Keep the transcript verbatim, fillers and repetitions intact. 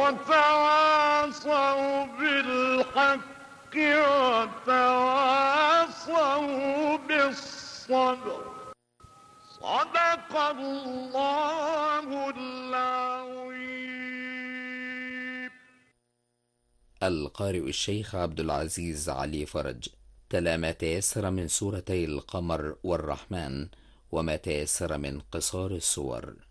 وتواصوا بالحق وتواصوا بالصبر. صدق الله العظيم. القارئ الشيخ عبد العزيز علي فرج تلا ما تيسر من سورتي القمر والرحمن وما تيسر من قصار السور.